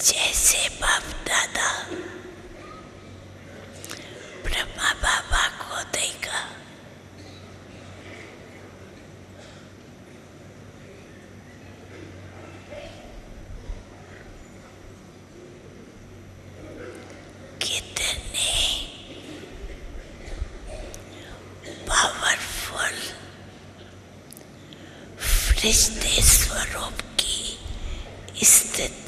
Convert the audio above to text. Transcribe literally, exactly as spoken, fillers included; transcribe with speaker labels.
Speaker 1: जैसे बाप दादा ब्रह्मा बाबा को देगा, कितने पावरफुल फरिश्ते स्वरूप की स्थिति